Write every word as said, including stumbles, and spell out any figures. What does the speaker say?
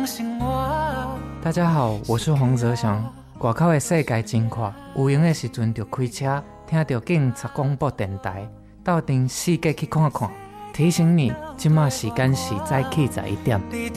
相信我。 大家好，我是黄泽祥。外口的世界真快，有闲的时阵就开车，听到警察广播电台，到顶世界去看看。提醒你，即马时间是早起十一点。